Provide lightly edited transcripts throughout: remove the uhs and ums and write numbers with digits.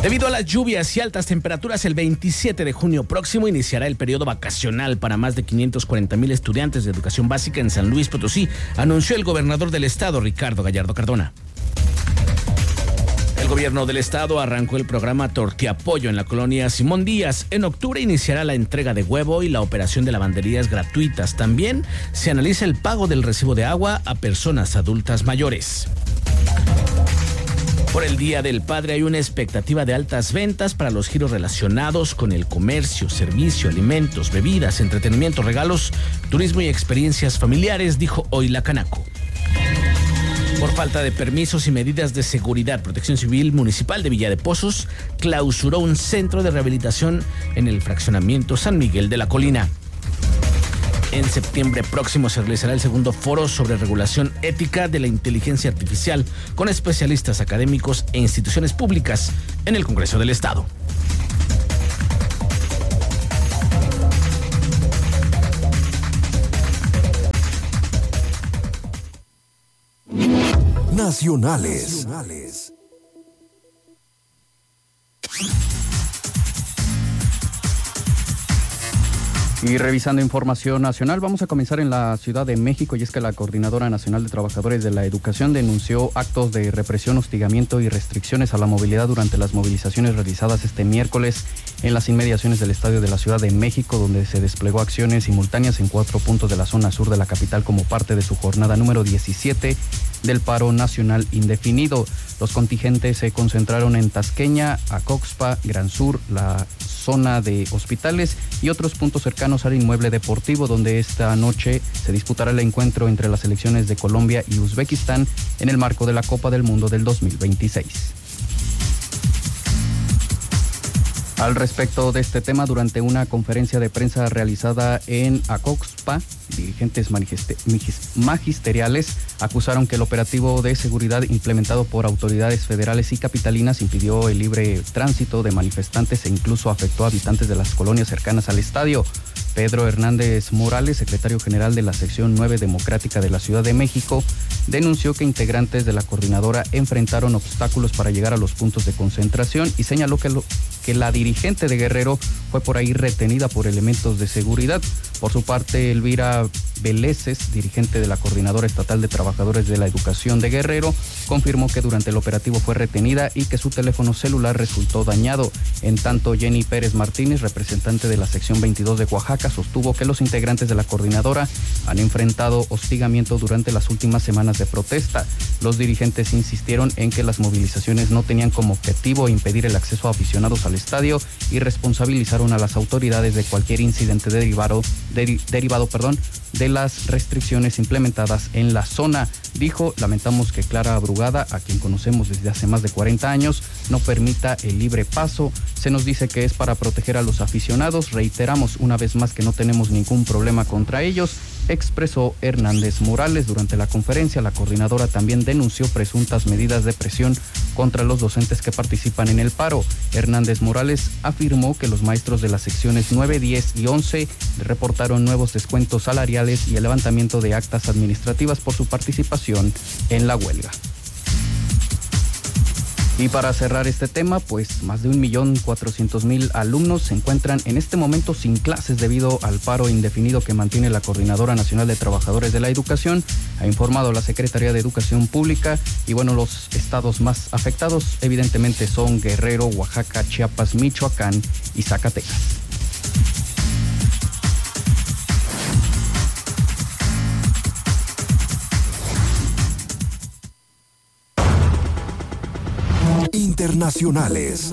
Debido a las lluvias y altas temperaturas, el 27 de junio próximo iniciará el periodo vacacional para más de 540,000 estudiantes de educación básica en San Luis Potosí, anunció el gobernador del estado, Ricardo Gallardo Cardona. El gobierno del estado arrancó el programa Tortiapollo en la colonia Simón Díaz. En octubre iniciará la entrega de huevo y la operación de lavanderías gratuitas. También se analiza el pago del recibo de agua a personas adultas mayores. Por el Día del Padre hay una expectativa de altas ventas para los giros relacionados con el comercio, servicio, alimentos, bebidas, entretenimiento, regalos, turismo y experiencias familiares, dijo hoy la Canaco. Por falta de permisos y medidas de seguridad, Protección Civil Municipal de Villa de Pozos clausuró un centro de rehabilitación en el fraccionamiento San Miguel de la Colina. En septiembre próximo se realizará el segundo foro sobre regulación ética de la inteligencia artificial con especialistas académicos e instituciones públicas en el Congreso del Estado. Nacionales. Y revisando información nacional, vamos a comenzar en la Ciudad de México, y es que la Coordinadora Nacional de Trabajadores de la Educación denunció actos de represión, hostigamiento y restricciones a la movilidad durante las movilizaciones realizadas este miércoles en las inmediaciones del Estadio de la Ciudad de México, donde se desplegó acciones simultáneas en 4 puntos de la zona sur de la capital como parte de su jornada número 17 del paro nacional indefinido. Los contingentes se concentraron en Tasqueña, Acoxpa, Gran Sur, la zona de hospitales y otros puntos cercanos al inmueble deportivo, donde esta noche se disputará el encuentro entre las selecciones de Colombia y Uzbekistán en el marco de la Copa del Mundo del 2026. Al respecto de este tema, durante una conferencia de prensa realizada en Acoxpa, dirigentes magisteriales acusaron que el operativo de seguridad implementado por autoridades federales y capitalinas impidió el libre tránsito de manifestantes e incluso afectó a habitantes de las colonias cercanas al estadio. Pedro Hernández Morales, secretario general de la sección 9 democrática de la Ciudad de México, denunció que integrantes de la coordinadora enfrentaron obstáculos para llegar a los puntos de concentración y señaló que la dirigente de Guerrero fue por ahí retenida por elementos de seguridad. Por su parte, Elvira Veleces, dirigente de la Coordinadora Estatal de Trabajadores de la Educación de Guerrero, confirmó que durante el operativo fue retenida y que su teléfono celular resultó dañado. En tanto, Jenny Pérez Martínez, representante de la sección 22 de Oaxaca, sostuvo que los integrantes de la coordinadora han enfrentado hostigamiento durante las últimas semanas de protesta. Los dirigentes insistieron en que las movilizaciones no tenían como objetivo impedir el acceso a aficionados al estadio y responsabilizaron a las autoridades de cualquier incidente derivado de las restricciones implementadas en la zona. Dijo: lamentamos que Clara Brugada, a quien conocemos desde hace más de 40 años, no permita el libre paso. Se nos dice que es para proteger a los aficionados. Reiteramos una vez más que no tenemos ningún problema contra ellos, expresó Hernández Morales. Durante la conferencia, la coordinadora también denunció presuntas medidas de presión contra los docentes que participan en el paro. Hernández Morales afirmó que los maestros de las secciones 9, 10 y 11 reportaron nuevos descuentos salariales y el levantamiento de actas administrativas por su participación en la huelga. Y para cerrar este tema, pues más de 1.400.000 alumnos se encuentran en este momento sin clases debido al paro indefinido que mantiene la Coordinadora Nacional de Trabajadores de la Educación, ha informado la Secretaría de Educación Pública. Y bueno, los estados más afectados evidentemente son Guerrero, Oaxaca, Chiapas, Michoacán y Zacatecas. Internacionales.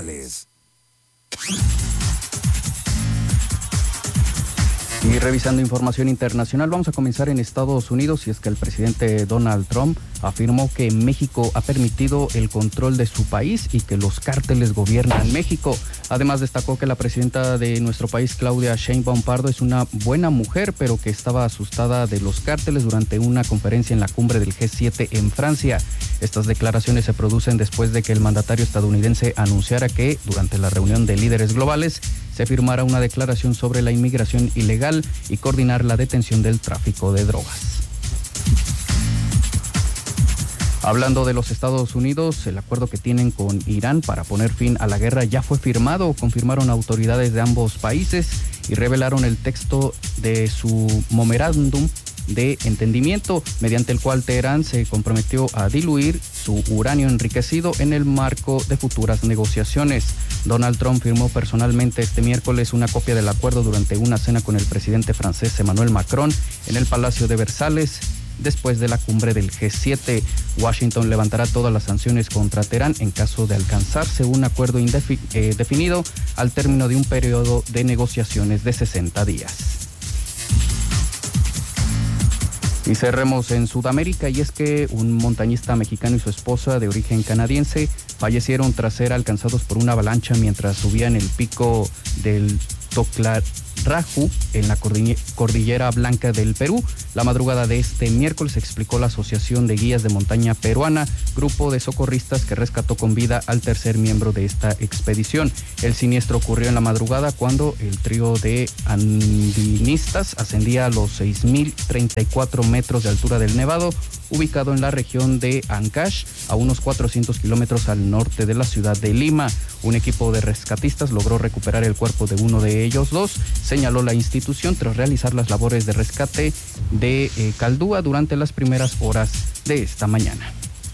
Y revisando información internacional, vamos a comenzar en Estados Unidos, y es que el presidente Donald Trump afirmó que México ha permitido el control de su país y que los cárteles gobiernan México. Además, destacó que la presidenta de nuestro país, Claudia Sheinbaum Pardo, es una buena mujer, pero que estaba asustada de los cárteles durante una conferencia en la cumbre del G7 en Francia. Estas declaraciones se producen después de que el mandatario estadounidense anunciara que, durante la reunión de líderes globales, se firmara una declaración sobre la inmigración ilegal y coordinar la detención del tráfico de drogas. Hablando de los Estados Unidos, el acuerdo que tienen con Irán para poner fin a la guerra ya fue firmado, confirmaron autoridades de ambos países y revelaron el texto de su memorándum de entendimiento, mediante el cual Teherán se comprometió a diluir su uranio enriquecido en el marco de futuras negociaciones. Donald Trump firmó personalmente este miércoles una copia del acuerdo durante una cena con el presidente francés Emmanuel Macron en el Palacio de Versalles. Después de la cumbre del G7, Washington levantará todas las sanciones contra Teherán en caso de alcanzarse un acuerdo definido al término de un periodo de negociaciones de 60 días. Y cerremos en Sudamérica, y es que un montañista mexicano y su esposa de origen canadiense fallecieron tras ser alcanzados por una avalancha mientras subían el pico del Toclaraju en la Cordillera Blanca del Perú. La madrugada de este miércoles, explicó la Asociación de Guías de Montaña Peruana, grupo de socorristas que rescató con vida al tercer miembro de esta expedición. El siniestro ocurrió en la madrugada cuando el trío de andinistas ascendía a los 6.034 metros de altura del Nevado, ubicado en la región de Ancash, a unos 400 kilómetros al norte de la ciudad de Lima. Un equipo de rescatistas logró recuperar el cuerpo de uno de ellos dos, señaló la institución, tras realizar las labores de rescate de Caldúa durante las primeras horas de esta mañana.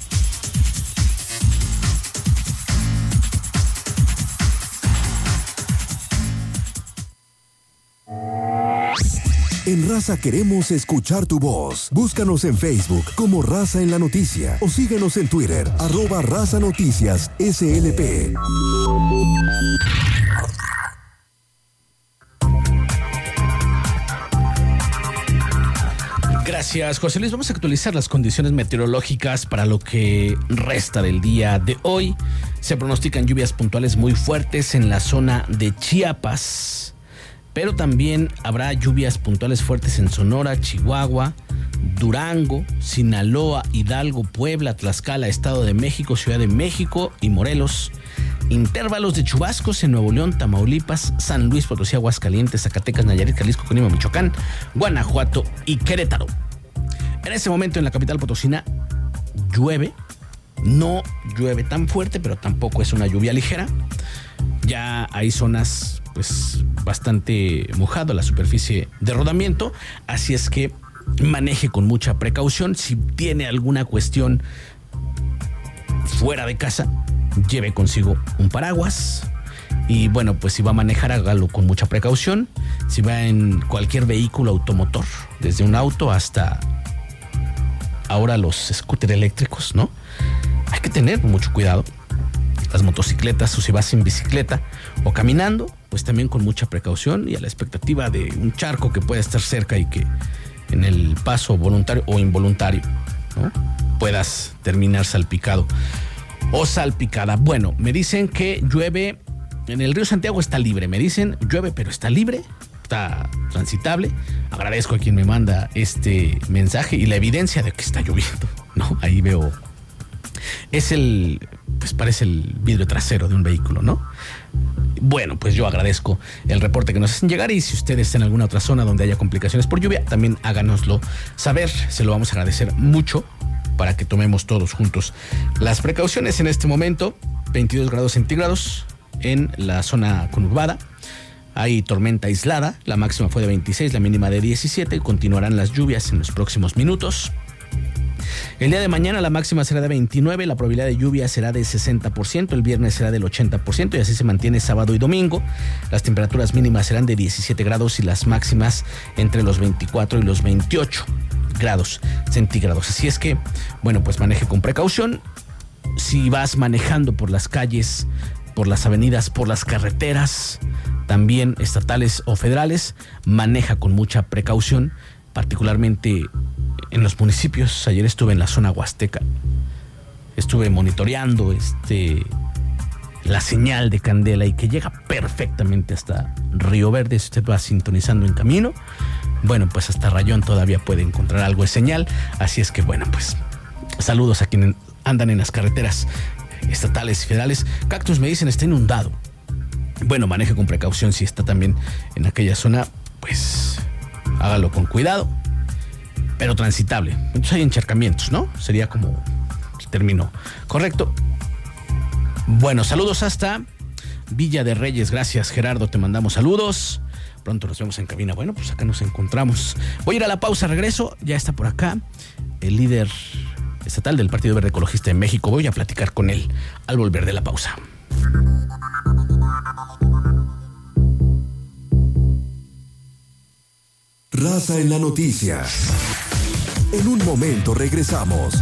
En Raza queremos escuchar tu voz. Búscanos en Facebook como Raza en la Noticia o síguenos en Twitter, @Raza Noticias SLP. Gracias, José Luis. Vamos a actualizar las condiciones meteorológicas para lo que resta del día de hoy. Se pronostican lluvias puntuales muy fuertes en la zona de Chiapas, pero también habrá lluvias puntuales fuertes en Sonora, Chihuahua, Durango, Sinaloa, Hidalgo, Puebla, Tlaxcala, Estado de México, Ciudad de México y Morelos. Intervalos de chubascos en Nuevo León, Tamaulipas, San Luis Potosí, Aguascalientes, Zacatecas, Nayarit, Jalisco, Colima, Michoacán, Guanajuato y Querétaro. En este momento en la capital potosina llueve, no llueve tan fuerte, pero tampoco es una lluvia ligera. Ya hay zonas pues bastante mojado la superficie de rodamiento, así es que maneje con mucha precaución. Si tiene alguna cuestión fuera de casa, lleve consigo un paraguas. Y bueno, pues si va a manejar, hágalo con mucha precaución. Si va en cualquier vehículo automotor, desde un auto hasta ahora los scooters eléctricos, ¿no? Hay que tener mucho cuidado. Las motocicletas, o si vas en bicicleta o caminando, pues también con mucha precaución y a la expectativa de un charco que pueda estar cerca y que en el paso voluntario o involuntario, ¿no?, puedas terminar salpicado o salpicada. Bueno, me dicen que llueve en el río Santiago, está libre. Me dicen llueve, pero está libre, está transitable. Agradezco a quien me manda este mensaje y la evidencia de que está lloviendo, ¿no? Ahí veo, pues parece el vidrio trasero de un vehículo, ¿no? Bueno, pues yo agradezco el reporte que nos hacen llegar, y si ustedes están en alguna otra zona donde haya complicaciones por lluvia, también háganoslo saber. Se lo vamos a agradecer mucho para que tomemos todos juntos las precauciones. En este momento, 22 grados centígrados en la zona conurbada. Hay tormenta aislada, la máxima fue de 26, la mínima de 17, y continuarán las lluvias en los próximos minutos. El día de mañana la máxima será de 29, la probabilidad de lluvia será de 60%, el viernes será del 80%, y así se mantiene sábado y domingo. Las temperaturas mínimas serán de 17 grados y las máximas entre los 24 y los 28 grados centígrados. Así es que, bueno, pues maneje con precaución. Si vas manejando por las calles, por las avenidas, por las carreteras, también estatales o federales, maneja con mucha precaución, particularmente en los municipios. Ayer estuve en la zona huasteca, estuve monitoreando la señal de Candela, y que llega perfectamente hasta Río Verde. Si usted va sintonizando en camino, bueno, pues hasta Rayón todavía puede encontrar algo de señal. Así es que, bueno, pues saludos a quienes andan en las carreteras estatales y federales. Cactus, me dicen, está inundado. Bueno, maneje con precaución. Si está también en aquella zona, pues hágalo con cuidado, pero transitable. Entonces hay encharcamientos, ¿no? Sería como terminó. Correcto. Bueno, saludos hasta Villa de Reyes. Gracias, Gerardo, te mandamos saludos. Pronto nos vemos en cabina. Bueno, pues acá nos encontramos. Voy a ir a la pausa, regreso. Ya está por acá el líder estatal del Partido Verde Ecologista de México. Voy a platicar con él al volver de la pausa. Raza en la noticia. En un momento regresamos.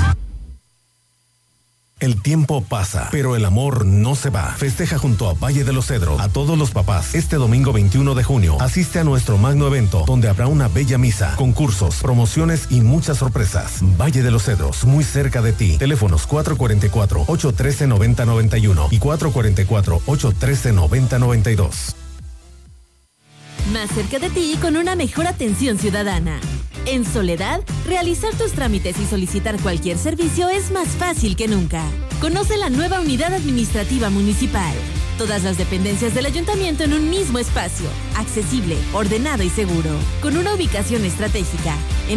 El tiempo pasa, pero el amor no se va. Festeja junto a Valle de los Cedros a todos los papás. Este domingo 21 de junio, asiste a nuestro magno evento, donde habrá una bella misa, concursos, promociones y muchas sorpresas. Valle de los Cedros, muy cerca de ti. Teléfonos 444-813-9091 y 444-813-9092. Más cerca de ti con una mejor atención ciudadana. En Soledad, realizar tus trámites y solicitar cualquier servicio es más fácil que nunca. Conoce la nueva unidad administrativa municipal. Todas las dependencias del ayuntamiento en un mismo espacio, accesible, ordenado y seguro, con una ubicación estratégica.